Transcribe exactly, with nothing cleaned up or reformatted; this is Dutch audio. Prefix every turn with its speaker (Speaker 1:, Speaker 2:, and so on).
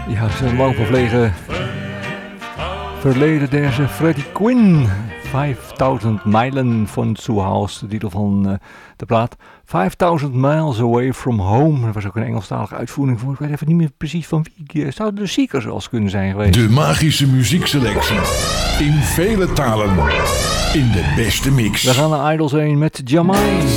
Speaker 1: Ja, dat is een lang vervlegen verleden deze Freddie Quinn. vijfduizend mijlen van Zuhaus, de titel van uh, de plaat. vijfduizend miles away from home. Dat was ook een Engelstalige uitvoering van. Ik weet even niet meer precies van wie. Zou de Seekers zelfs kunnen zijn geweest.
Speaker 2: De magische muziekselectie. In vele talen. In de beste mix.
Speaker 1: We gaan naar Idols heen met Jamai.